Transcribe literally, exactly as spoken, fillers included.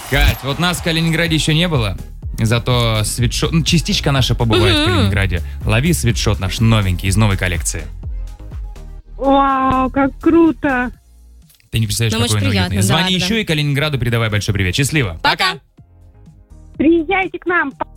Кать, вот нас в Калининграде еще не было, зато свитшот, ну, частичка наша побывает mm-hmm. в Калининграде. Лови свитшот наш новенький, из новой коллекции. Вау, как круто. Ты не представляешь, ну, какой он уютный. Звони да, еще да. и Калининграду передавай большой привет. Счастливо. Пока. Приезжайте к нам.